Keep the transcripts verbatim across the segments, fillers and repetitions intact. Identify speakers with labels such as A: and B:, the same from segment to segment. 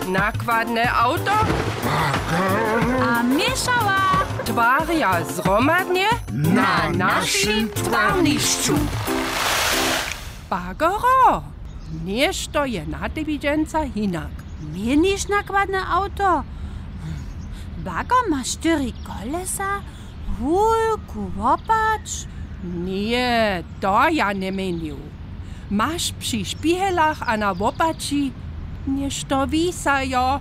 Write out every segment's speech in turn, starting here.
A: Nakładne auto?
B: A mieszała
A: Twaria zromadnie
C: Na naszym twarniszczu.
A: Bagero, nież to je na tywidzienca inak.
B: mienisz nakładne auto. Bagger ma cztery kolesa, wół, kułopacz.
A: Nie, to ja nie menił. Masz przy szpichelach a na łopaci nież to wisajo.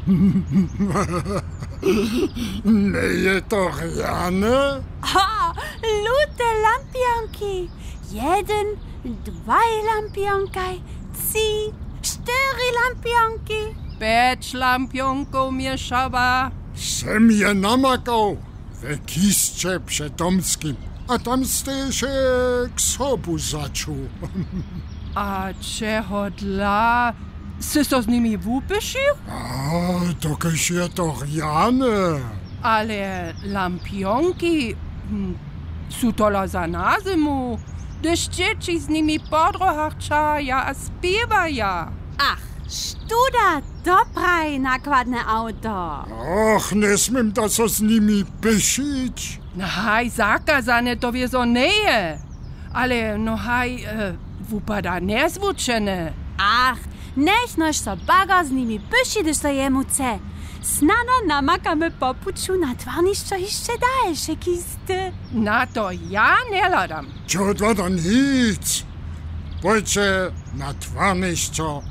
C: Nie je to rjane?
B: Ha, lute lampionki. Jeden, dwaj lampionkaj, trzy, cztery lampionki.
A: Pięć lampionków mieszała.
C: Sem je namakał we kisce przetomskim, a tam ste się k sobu zaczął.
A: A czego dla? Sy to z nimi wupyszył?
C: A, dokeż je to rjane.
A: Ale lampionki hm, są tola za na zimu. Gdyż dzieci z nimi po drogach czaja a śpiewaja.
B: Ach, študa, dobraj nakładne auto.
C: Och, nie smiem da co z nimi pyszyć.
A: No haj, zakazane to wiezo nie je. Ale no haj, e, wupada nezvučene.
B: Ach, nech nož so Bagger z nimi pyši, gdyż to jemu chce. Snano namakamy popuczu na twarniszczo jeszcze dalsze kisty.
A: Na to ja nie ladam.
C: Čo to da nic. Pojdźcie na twarniszczo.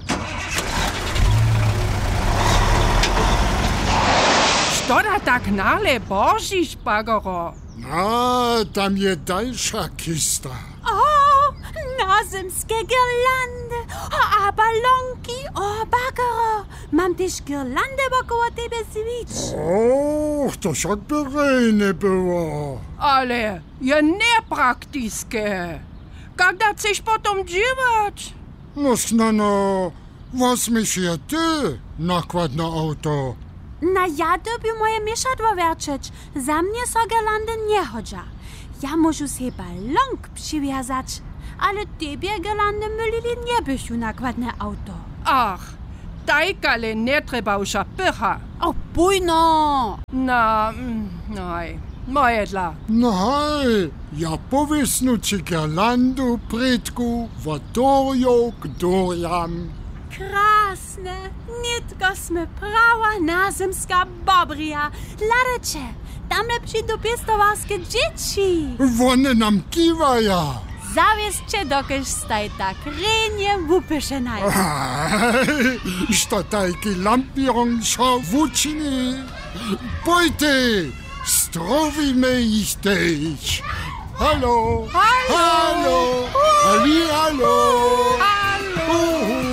A: Što da tak nale božiš, Bagero?
C: A, tam je dalsza kista.
B: O, nazemskie girlandy, o, a balonki, o, Baggero. Mam też girlandę wokoło tebe zwić.
C: Och, to však by nie było.
A: Ale je nepraktiske. Когда chceš potom dziwać?
C: No snano, возьмешь je ty nakładne auto.
B: Na ja dobiu moje mieszadło werczyć. Za mnie so girlandy nie chodźa. Ja muszę sobie balonk przywiązać. Ale tebie girlandy mylili nie byś nakładne auto.
A: Ach, tajkale nie treba usza pycha.
B: O, bujno!
A: Na, mm, nej, moje dla.
C: No hej, ja powiesnu ci girlandu prytku wodorio k doriam.
B: Krasne, nitko sme prava nazemska bobria. Ladeče, tam lepši do piestovarskie dzieci.
C: One nam kiwaja.
B: Zawieszcie, dokeż staj tak renie wupyszenaj.
C: Što tajki lampion šo vučini. Pojte, strovíme ich tež. Hallo.
A: Hallo.
C: Hallo.